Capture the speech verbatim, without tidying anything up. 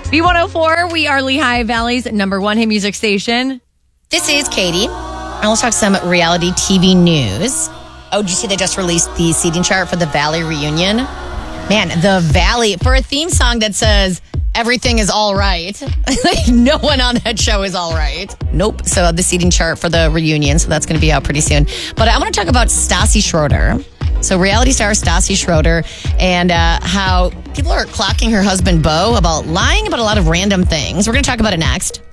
B one oh four, we are Lehigh Valley's number one hit music station. This is Katie. And let's talk some reality T V news. Oh, did you see they just released the seating chart for the Valley reunion? Man, the Valley, for a theme song that says everything is all right. Like, no one on that show is all right. Nope. So the seating chart for the reunion. So that's going to be out pretty soon. But I want to talk about Stassi Schroeder. So reality star Stassi Schroeder and uh, how people are clocking her husband, Beau, about lying about a lot of random things. We're going to talk about it next.